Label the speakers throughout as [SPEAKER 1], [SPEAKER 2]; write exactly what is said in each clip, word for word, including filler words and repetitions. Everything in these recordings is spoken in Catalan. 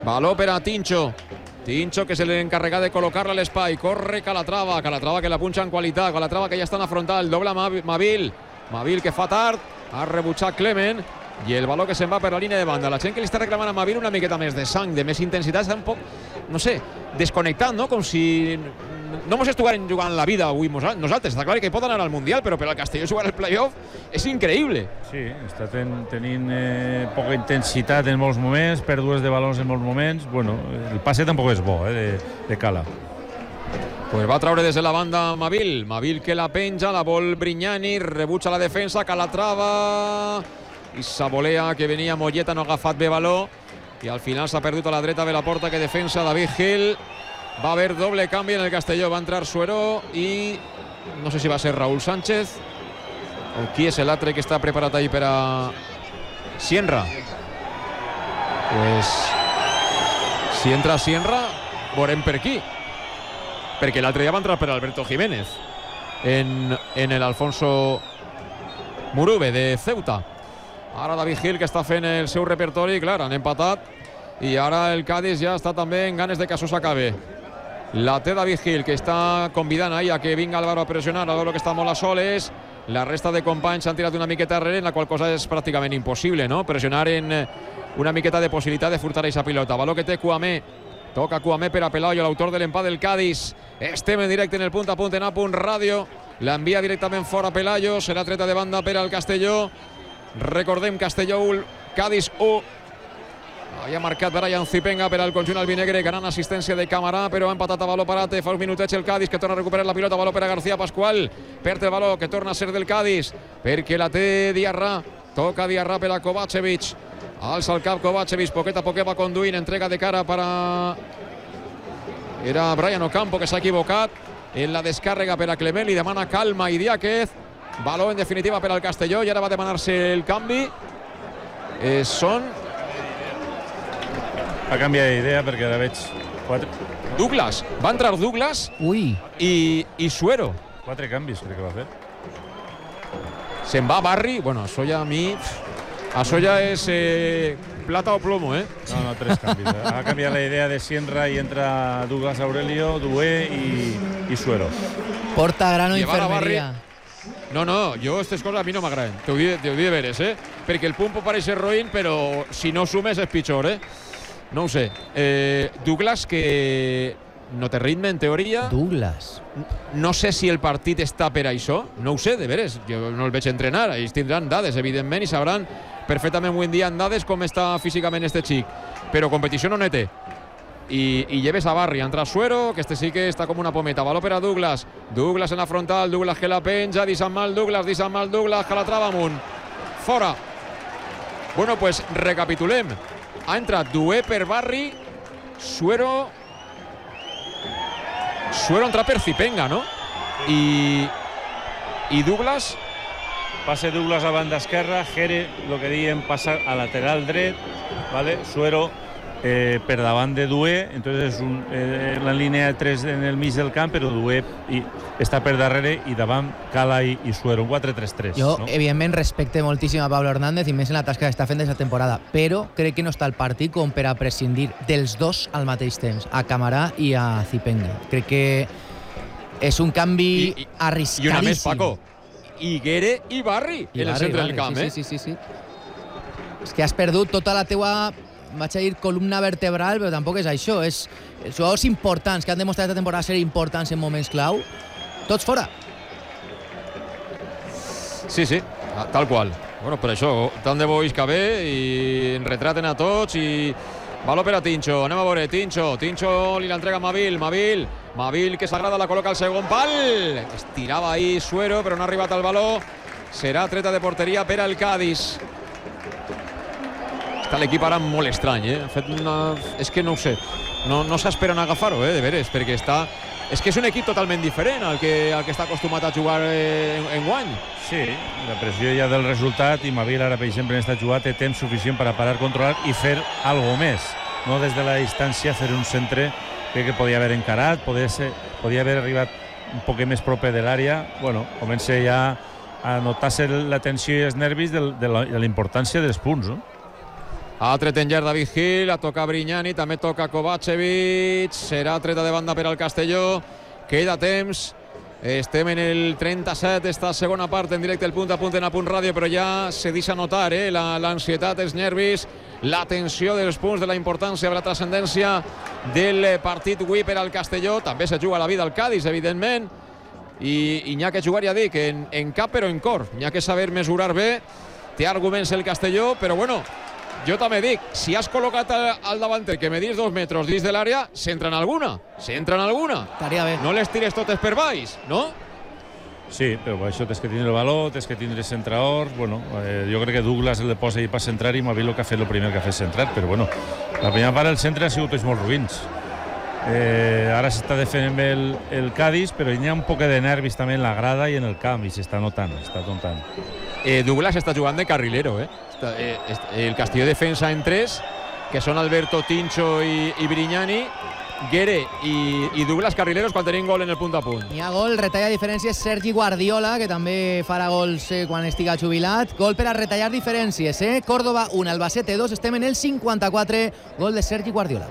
[SPEAKER 1] Baló per a Tincho. Tincho, que és l'encarregat de col·locar-la a l'espai. Corre Calatrava, Calatrava que la punxa en qualitat, Calatrava que ja està en la frontal, doble Mavil, Mavil que fa tard, ha rebutjat Clement i el baló que se'n va per la línia de banda. La gent que li està reclamant a Mavil una miqueta més de sang, de més intensitat, està un poc, no sé, desconnectat, no? Com si no mos estiguem jugant la vida avui nosaltres. Està clar que pot anar al Mundial, però per al Castelló jugar el playoff és increïble.
[SPEAKER 2] Sí, està ten, tenint eh, poca intensitat en molts moments, pèrdues de balons en molts moments. Bueno, el passe tampoc és bo, eh, de, de Cala.
[SPEAKER 1] Pues va a traure des de la banda Mavil. Mavil que la penja, la vol Brignani, rebutja la defensa, Calatrava i Sabolea, que venia Molleta, no ha agafat bé baló i al final s'ha perdut a la dreta de la porta que defensa David Gil. Va haver doble canvi en el Castelló, va entrar Suero i no sé si va ser Raúl Sánchez o qui és l'altre que està preparat ahí per a Sienra. Pues si entra Sienra veurem per qui, perquè l'altre ja va entrar per Alberto Jiménez en, en el Alfonso Murube de Ceuta. Ara David Gil que està fent el seu repertori, clar, han empatat i ara el Cádiz ja està també en ganes de que això s'acabe. La té David Gil, que està convidant ahí a que vinga Álvaro a pressionar. Álvaro que està molt a soles, la resta de companys s'han tirat una miqueta darrere, en la qual cosa és pràcticament impossible, no? Pressionar en una miqueta de possibilitat de furtar aquesta pilota. Baló que té Kouamé, toca Kouamé per a Pelayo, l'autor de l'empat del Cádiz. Estem en directe en el punt a punt en A Punt Ràdio, l'envia directament fora Pelayo, serà treta de banda per al Castelló. Recordem, Castelló u, Cádiz u. Havia marcat Brian Zipenga per al conjunt albinegre, gran assistència de Camarà, però ha empatat a baló parat. Fa uns minutets el Cádiz, que torna a recuperar la pilota. Baló per a García Pascual, perd el baló, que torna a ser del Cádiz, perquè la té Diarra. Toca Diarra per a Kovacevic. Alça el cap Kovacevic, poquet a poquet va conduint, entrega de cara per a... Era Brian Ocampo, que s'ha equivocat en la descàrrega per a Clement, li demana calma i Diáquez. Baló en definitiva per al Castelló i ara va demanar-se el canvi. Eh, són...
[SPEAKER 2] Va canviar d'idea perquè ara veig quatre...
[SPEAKER 1] Douglas, va entrar Douglas
[SPEAKER 3] Ui.
[SPEAKER 1] i, i Suero.
[SPEAKER 2] Quatre canvis crec que va fer.
[SPEAKER 1] Se'n va Barri, bueno, això ja a mi... Això ja és eh, plata o plomo, eh?
[SPEAKER 2] No, no, tres canvis. Ha canviat la idea de Sienra i entra Douglas Aurelio, Dué i, i Suero.
[SPEAKER 3] Porta grano
[SPEAKER 1] Llevar a
[SPEAKER 3] infermeria.
[SPEAKER 1] No, no, jo aquestes coses a mi no m'agraden. T'ho dic de veres, eh? Perquè el punt pot pareixer roïn, però si no sumes és pitjor, eh? No ho sé. Eh, Douglas, que no té ritme, en teoria.
[SPEAKER 3] Douglas.
[SPEAKER 1] No sé si el partit està per això. No ho sé, de veres. Jo no el veig entrenar. Ells tindran dades, evidentment, i sabran perfectament avui en dia en dades com està físicament este xic. Però competició no n'hi té. I, i lleves a Barri, entra Suero, que este sí que està com una pometa. Baló per a Douglas. Douglas en la frontal, Douglas que la penja, deixant mal Douglas, deixant mal Douglas, que la trava amunt. Fora. Bueno, pues recapitulem. Ha entrat Dué per Barri, Suero... Suero entra per Zipenga, no? I, i Douglas...
[SPEAKER 2] Passe Douglas a banda esquerra, Jere, el que diem, passa a lateral dret, ¿vale? Suero eh, per davant de Dué, entonces és un, eh, la línia de tres en el mig del camp, però Dué i, està per darrere i davant Cala i, i Suero, un quatre tres tres.
[SPEAKER 3] Jo,
[SPEAKER 2] no?
[SPEAKER 3] evidentment, respecte moltíssim a Pablo Hernández i més en la tasca que està fent aquesta temporada, però crec que no està el partit com per a prescindir dels dos al mateix temps, a Camarà i a Zipenga. Crec que és un canvi I, i, arriscadíssim.
[SPEAKER 1] I una més, Paco. Higuere i Barri
[SPEAKER 3] I
[SPEAKER 1] en el
[SPEAKER 3] Barri,
[SPEAKER 1] centre
[SPEAKER 3] Barri,
[SPEAKER 1] del camp,
[SPEAKER 3] sí,
[SPEAKER 1] eh?
[SPEAKER 3] sí, sí, sí, sí. És que has perdut tota la teua, vaig a dir, columna vertebral, però tampoc és això. És els jugadors importants que han demostrat aquesta temporada ser importants en moments clau, tots fora.
[SPEAKER 1] Sí, sí, tal qual. Bueno, per això, tant de bo isca bé i en retraten a tots i... Baló per a Tincho, anem a veure, Tincho, Tincho li l'entrega a Mavil, Mavil, Mavil que s'agrada, la col·loca al segon pal, estirava ahí Suero però no ha arribat al baló, serà treta de porteria per al Cádiz. Està l'equip ara molt estrany, eh? Ha fet una... És que no ho sé, no, no s'esperen a agafar-ho, eh, de veres, perquè està... És que és un equip totalment diferent al que, al que està acostumat a jugar en, en guany.
[SPEAKER 2] Sí, la pressió ja del resultat i Mavil ara, per exemple, en aquesta jugada té temps suficient per a parar, controlar i fer algo més. No des de la distància fer un centre que, que podia haver encarat, podia, ser, podia haver arribat un poc més proper de l'àrea. Bueno, comença ja a notar-se la tensió i els nervis de, de, la, de la importància dels punts, no?
[SPEAKER 1] Ha tret en llarg David Gil, ha tocat Brignani, també toca Kovacevic, serà treta de banda per al Castelló, queda temps, estem en el trenta-set, esta segona part en directe el punt a punt en A Punt Ràdio, però ja se deixa notar eh? l'ansietat, els nervis, la tensió dels punts, de la importància, de la transcendència del partit avui per al Castelló. També se juga la vida al Cádiz, evidentment, i, i n'hi ha que jugar, ja dic, en, en cap però en cor, n'hi ha que saber mesurar bé, té arguments el Castelló, però bueno, jo també dic, si has col·locat al davanter que medís dos metres dins de l'àrea, s'entra en alguna, s'entra en alguna.
[SPEAKER 3] Estaria bé.
[SPEAKER 1] No les tires totes per baix, no?
[SPEAKER 2] Sí, però per això tens que tindre el valor, tens que tindre centradors. Bueno, eh, jo crec que Douglas el posa ahí per centrar i Mabil el que ha fet el primer que ha fet centrar, però bueno, la primera part del centre ha sigut tots molt ruïns. Eh, ara s'està defendent bé el, el Cádiz, però hi ha un poc de nervis també en la grada i en el camp, i s'està notant, està notant.
[SPEAKER 1] Eh, Douglas està jugant de carrilero, eh? Està, eh, el Castelló defensa en tres, que són Alberto, Tincho i, i Brignani, Guere i, i Douglas carrileros quan tenim gol en el punt a punt.
[SPEAKER 3] Hi ha gol, retalla diferències Sergi Guardiola, que també farà gols eh, quan estiga jubilat. Gol per a retallar diferències, eh? Córdoba un, Albacete dos, estem en el cinquanta-quatre, gol de Sergi Guardiola.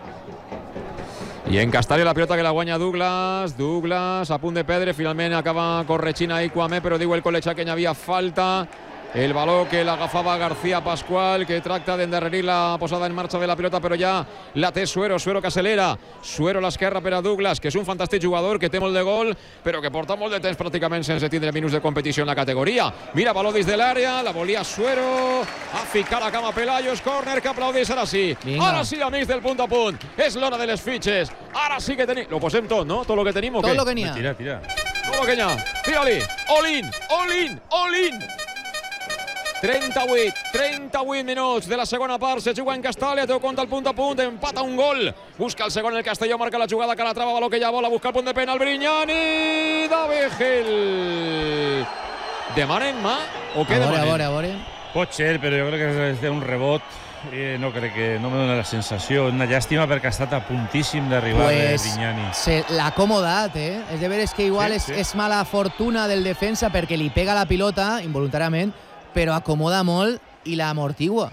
[SPEAKER 1] I en Castalia la pilota que la guanya Douglas, Douglas a punt de perdre, finalment acaba corregint ahí Kwame, però diu el col·legiat que hi havia falta. El valor que l'agafava García Pascual, que tracta d'endarrerir la posada en marxa de la pilota, però ja la té Suero, Suero que acelera, Suero a l'esquerra per a Douglas, que és un fantàstic jugador, que té molt de gol, però que porta molt de temps pràcticament sense tindre minuts de competició en la categoria. Mira, valor dins de l'àrea, la volia Suero, a ficar la cama Pelayos, córner que aplaudís, ara sí.
[SPEAKER 3] Vinga.
[SPEAKER 1] Ara sí, amics del punt a punt, és l'hora de les fitxes, ara sí que tenim... Lo posem tot, no? Tot lo que tenim o què?
[SPEAKER 3] Tot lo que n'hi ha.
[SPEAKER 2] Tira, tira.
[SPEAKER 1] Tot lo que n'hi ha. Tira-li, all in, all in, all in. trenta-vuit, trenta-vuit minuts de la segona part, se juga en Castalia, teu compte el punt a punt, empata un gol, busca el segon el Castelló, marca la jugada que la trava, valor que ja vola, busca el punt de penal, Brignani, David Gil. Demanen mà o què
[SPEAKER 3] a veure,
[SPEAKER 1] demanen?
[SPEAKER 3] a veure, a veure.
[SPEAKER 2] Pot ser, però jo crec que és d'un rebot. Eh, no crec que no me dona la sensació. Una llàstima perquè ha estat a puntíssim d'arribar
[SPEAKER 3] Pues
[SPEAKER 2] Brignani.
[SPEAKER 3] se l'ha acomodat, eh? És de veres que igual
[SPEAKER 2] Sí,
[SPEAKER 3] és,
[SPEAKER 2] sí.
[SPEAKER 3] és mala fortuna del defensa perquè li pega la pilota involuntàriament, però acomoda molt i la amortigua.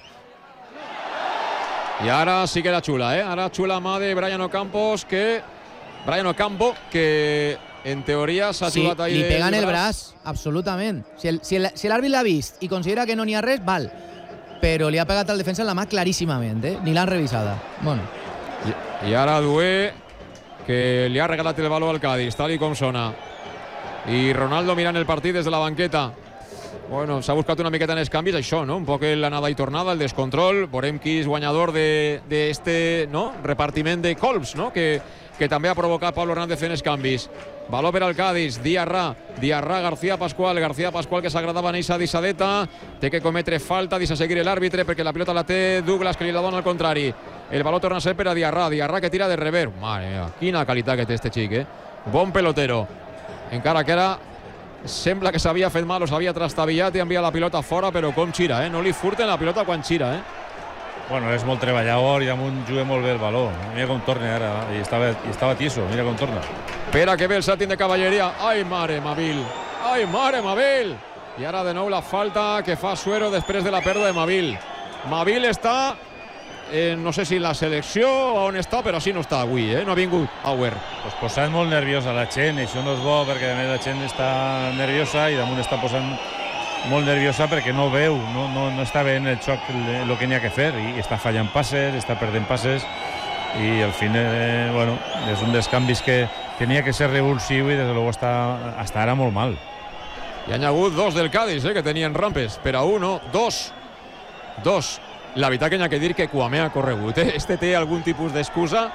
[SPEAKER 1] I ara sí que era xula, eh? Ara xula mà de Brian Ocampos, que... Brian Ocampo, que en teoria s'ha
[SPEAKER 3] Sí,
[SPEAKER 1] jugat ahí
[SPEAKER 3] li
[SPEAKER 1] del
[SPEAKER 3] pega en el braç, absolutament. Si el- si el- si l'àrbit l'ha vist i considera que no n'hi ha res, val. Però li ha pegat al defensa en la mà claríssimament, eh? Ni l'han revisada. Bueno,
[SPEAKER 1] I, I ara Dué, que li ha regalat el valor al Cádiz, tal i com sona. I Ronaldo mirant el partit des de la banqueta. Bueno, s'ha buscat una miqueta en els canvis, això, no? Un poc l'anada i tornada, el descontrol. Veurem qui és guanyador d'este no? repartiment de colps, no? Que, que també ha provocat Pablo Hernández en els canvis. Valor per al Cádiz, Diarra, Diarra, García Pascual, García Pascual que s'agradava en eixa dissadeta, té que cometre falta, deixa seguir l'àrbitre perquè la pilota la té Douglas, que li la dona al contrari. El valor torna a ser per a Diarra, Diarra que tira de rever. Mare meva, quina qualitat que té este xic, eh? Bon pelotero. Encara que ara sembla que s'havia fet mal o s'havia trastabillat i envia la pilota fora, però com xira, eh? No li furten la pilota quan xira, eh?
[SPEAKER 2] Bueno, és molt treballador i damunt juga molt bé el valor. Mira com torna ara, i estava, i estava tieso, mira com torna.
[SPEAKER 1] Espera que ve el saltín de caballeria. Ai, mare, Mabil. Ai, mare, Mabil. I ara de nou la falta que fa Suero després de la pèrdua de Mabil. Mabil està, eh, no sé si la selecció o on està, però sí no està avui, eh? No ha vingut Auer.
[SPEAKER 2] Pues posant molt nerviosa la gent, això no és bo perquè a més la gent està nerviosa i damunt està posant molt nerviosa perquè no veu, no, no, no està veient el xoc, el que n'hi ha que fer, i està fallant passes, està perdent passes, i al fin, eh, bueno, és un dels canvis que tenia que ser revulsiu i des de luego està, hasta ara molt mal.
[SPEAKER 1] Hi ha hagut dos del Cádiz, eh, que tenien rampes, per a uno, dos. Dos. La veritat que hi ha que dir que Kwame ha corregut, eh? Este té algun tipus d'excusa.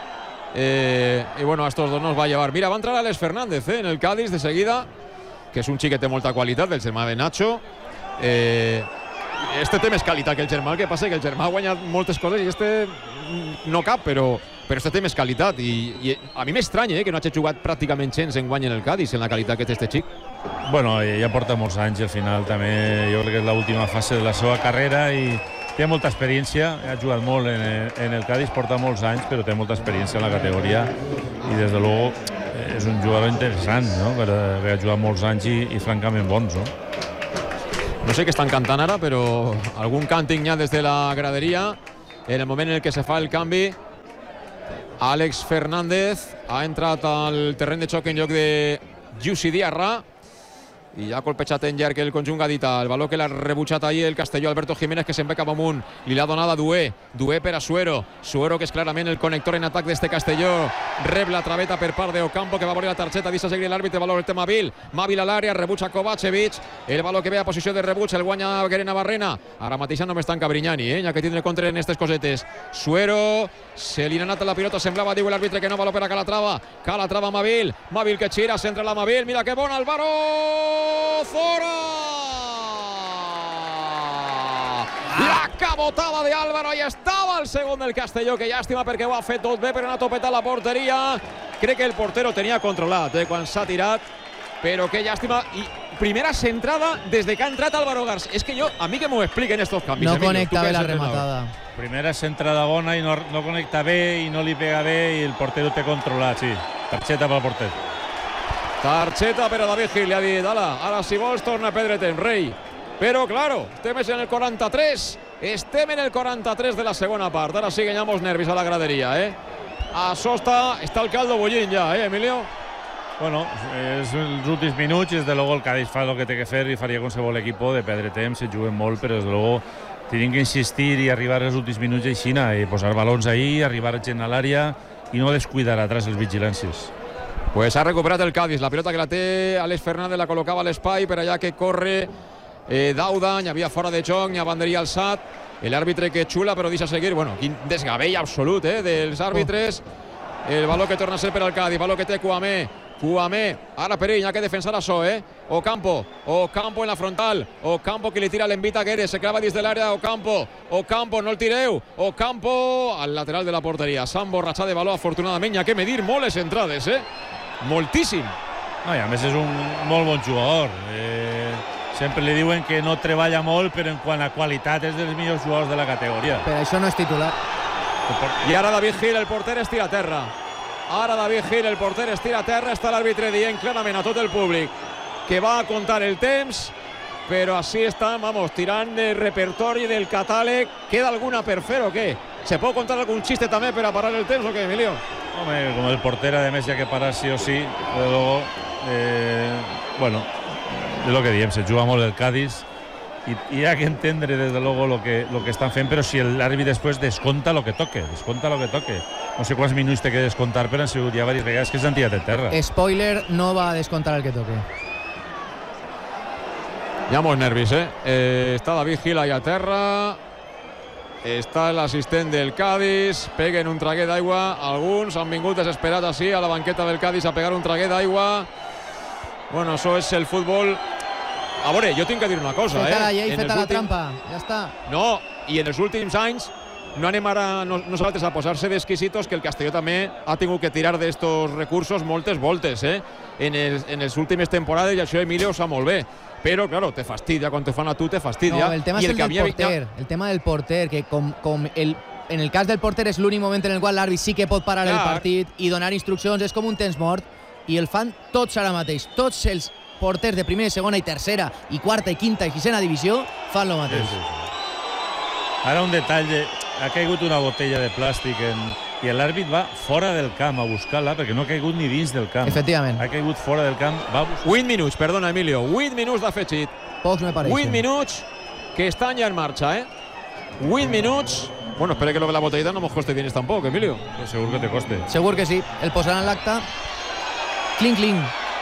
[SPEAKER 1] Eh, I bueno, a estos dos nos va a llevar. Mira, va entrar Alex Fernández, eh, en el Cádiz de seguida, que és un xic que té molta qualitat, del germà de Nacho. Eh, este té més qualitat que el germà, el que passa que el germà ha guanyat moltes coses i este no cap, però, però este té més qualitat. I, i a mi m'estranya, eh, que no hagi jugat pràcticament gens en guany en el Cádiz, en la qualitat que té este xic.
[SPEAKER 2] Bueno, ja porta molts anys i al final també jo crec que és l'última fase de la seva carrera i té molta experiència, ha jugat molt en el, en el Cádiz, porta molts anys, però té molta experiència en la categoria i des de luego és un jugador interessant, no? Perquè ha jugat molts anys i, i francament bons, no?
[SPEAKER 1] no sé què estan cantant ara, però algun càntic ja des de la graderia en el moment en el que se fa el canvi. Àlex Fernández ha entrat al terreny de xoc en lloc de Jussi Diarra i ja ha colpejat en llarg el conjunt gadità. El valor que l'ha rebutjat ahir el Castelló, Alberto Jiménez, que se'n ve cap amunt, li l'ha donat a Dué, Dué per a Suero, Suero que és clarament el connector en atac d'este Castelló, rep la traveta per part d'Ocampo, que va veure la targeta, deixa seguir l'àrbitre, valor el tema Mavil, Mavil a l'àrea, rebutja Kovacevic, el valor que ve a posició de rebuig, el guanya Guerena Barrena, ara mateix només tanca Brignani, eh? Ja que tindre contra en aquestes cosetes. Suero, se li ha anat la pilota, semblava, diu l'àrbitre que no, valor per a Calatrava, Calatrava Mavil, Mavil que gira, centra la Mavil, mira que bon Álvaro Fora! La cabotada de Álvaro, ahí estava el segon del Castelló, que llàstima perquè ho ha fet tot bé, però no ha topetat la porteria. Crec que el portero tenia controlat eh, quan s'ha tirat, però que llàstima. I primera centrada des de que ha entrat Álvaro García. És que jo, a mi que m'ho expliquen estos canvis.
[SPEAKER 3] No
[SPEAKER 1] Emilio,
[SPEAKER 3] conecta bé la rematada.
[SPEAKER 2] Primera centrada bona i no, no connecta bé i no li pega bé i el portero té controlat, sí. Targeta pel porter.
[SPEAKER 1] Targeta per a David Gil, li ha dit, ala, ara si vols torna a perdre temps, rei. Però, claro, estem en el quaranta-tres, estem en el quaranta-tres de la segona part. Ara sí que hi ha molts nervis a la graderia, eh? A Sosta està el caldo bullint ja, eh, Emilio?
[SPEAKER 2] Bueno, és els últims minuts i des de luego el Cádiz fa el que té que fer i faria qualsevol equip de perdre temps, se juguen molt, però des de luego tenen que insistir i arribar als últims minuts així i posar balons ahí, arribar gent a l'àrea i no descuidar atrás els vigilàncies.
[SPEAKER 1] Pues ha recuperat el Cádiz, la pilota que la té Àlex Fernández, la col·locava a l'espai, per allà que corre eh, Dauda, n'hi havia fora de joc, n'hi ha banderia alçat, l'àrbitre que xula però deixa seguir, bueno, quin desgavell absolut eh, dels àrbitres, el valor que torna a ser per al Cádiz, valor que té Kouamé, Kouamé, ara perill, ha que defensar això, eh, Ocampo, Ocampo en la frontal, Ocampo que li tira l'envita a Guedes, se clava dins de l'àrea Ocampo, Ocampo, no el tireu, Ocampo al lateral de la porteria, s'ha emborratxat de valor afortunadament, hi ha que medir molt les entrades, eh, moltíssim.
[SPEAKER 2] No, i a més és un molt bon jugador. Eh, sempre li diuen que no treballa molt, però en quant a qualitat és dels millors jugadors de la categoria.
[SPEAKER 3] Per això no és titular.
[SPEAKER 1] I ara David Gil, el porter, es tira a terra. Ara David Gil, el porter, es tira a terra. Està l'àrbitre dient clarament a tot el públic que va a comptar el temps, però així estan, vamos, tirant el repertori del catàleg. Queda alguna per fer o què? ¿Se pot contar algun xiste també per a parar el temps o què, Emilio?
[SPEAKER 2] Hombre, como el portero además ya que parar sí o sí, pero luego, eh, bueno, es lo que diem, se juga molt el Cádiz y, y hay que entendre desde luego lo que, lo que están fent, pero si el árbitro después desconta lo que toque, desconta lo que toque. No sé quants minuts té que descontar, però han sigut ja diverses vegades que s'han tirat de terra.
[SPEAKER 3] Spoiler, no va a descontar el que toque.
[SPEAKER 1] Hi ha molts nervis, eh? eh està David Gil allà a terra, està l'assistent del Cádiz, peguen un traguer d'aigua, alguns han vingut desesperats així a la banqueta del Cádiz a pegar un traguer d'aigua. Bueno, això és el futbol. A veure, jo tinc que dir una cosa,
[SPEAKER 3] feta
[SPEAKER 1] eh?
[SPEAKER 3] la llei,
[SPEAKER 1] en
[SPEAKER 3] feta la
[SPEAKER 1] últim...
[SPEAKER 3] trampa, ja està.
[SPEAKER 1] No, i en els últims anys no anem ara no, nosaltres a posar-se d'exquisitos, que el Castelló també ha tingut que tirar d'estos recursos moltes voltes, eh? En els, en les últimes temporades, i això Emilio ho sap molt bé. Però, claro, te fastidia, quan te fan a tu te fastidia.
[SPEAKER 3] No, el tema
[SPEAKER 1] I
[SPEAKER 3] és el, el del porter,
[SPEAKER 1] ja...
[SPEAKER 3] el tema del porter, que com, com el, en el cas del porter és l'únic moment en el qual l'àrbit sí que pot parar Clar. el partit i donar instruccions, és com un temps mort, i el fan tots ara mateix, tots els porters de primera, segona i tercera, i quarta i quinta i sisena divisió, fan el mateix.
[SPEAKER 2] Sí, sí, sí. Ara un detall, de, ha caigut una botella de plàstic en, i l'àrbit va fora del camp a buscar-la, perquè no ha caigut ni dins del camp.
[SPEAKER 3] Efectivament.
[SPEAKER 2] Ha caigut fora del camp, va buscar...
[SPEAKER 1] vuit minuts, perdona, Emilio, vuit minuts d'afegit.
[SPEAKER 3] Pocs me pareixen.
[SPEAKER 1] vuit minuts que estan ja en marxa, eh? vuit minuts... Bueno, espera que lo de la botellita no nos coste diners tampoc, Emilio.
[SPEAKER 2] Pues segur que te coste.
[SPEAKER 3] Segur que sí. El posaran l'acte. Cling, cling.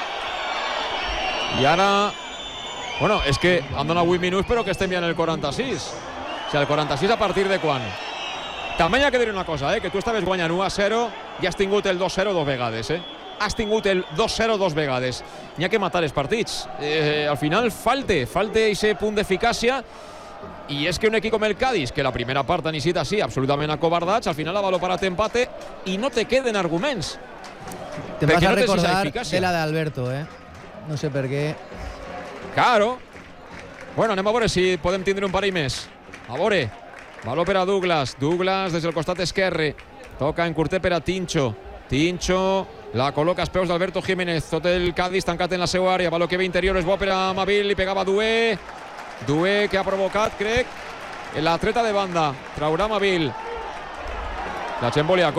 [SPEAKER 1] I ara... Bueno, és que han donat vuit minuts, però que estem ja en el quaranta-sis. O sigui, el quaranta-sis a partir de quan? També hi ha que dir una cosa, eh? Que tu estaves guanyant u a zero i has tingut el dos zero dos vegades, eh? Has tingut el dos zero dos vegades. N'hi ha que matar els partits. Eh, al final falte, falte aquest punt d'eficàcia, i és que un equip com el Cádiz, que la primera part han iniciat així, absolutament acobardats, al final ha valorat empate i no te queden arguments.
[SPEAKER 3] Te vas
[SPEAKER 1] no
[SPEAKER 3] a recordar
[SPEAKER 1] de
[SPEAKER 3] la de Alberto, eh? No sé per què.
[SPEAKER 1] Claro. Bueno, anem a veure si podem tindre un parell més. A veure, valor per a Douglas. Douglas des del costat esquerre. Toca en curtet per a Tincho. Tincho la col·loca als peus d'Alberto Jiménez. Tot el Cádiz tancat en la seva àrea. Valor que ve interior, és bo per a Mavil. Li pegava Dué. Dué que ha provocat, crec, l'atleta de banda. Traurà Mabil. La xembolia